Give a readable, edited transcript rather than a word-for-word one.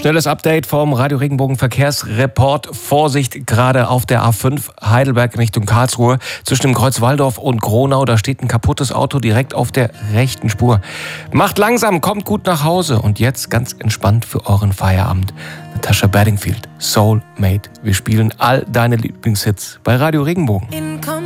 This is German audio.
Schnelles Update vom Radio Regenbogen Verkehrsreport. Vorsicht, gerade auf der A5 Heidelberg Richtung Karlsruhe. Zwischen dem Kreuz Walldorf und Gronau, da steht ein kaputtes Auto direkt auf der rechten Spur. Macht langsam, kommt gut nach Hause und jetzt ganz entspannt für euren Feierabend. Natasha Bedingfield, Soulmate. Wir spielen all deine Lieblingshits bei Radio Regenbogen.